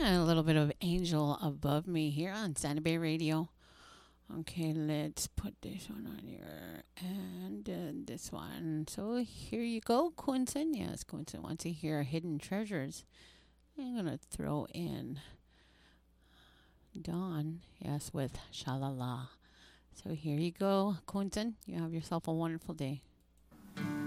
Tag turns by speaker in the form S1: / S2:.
S1: a little bit of Angel Above Me here on Santa Bay Radio. Okay, let's put this one on here and this one. So here you go, Quinton. Yes, Quinton wants to hear Hidden Treasures. I'm going to throw in Dawn, yes, with Shalala. So here you go, Quinton. You have yourself a wonderful day.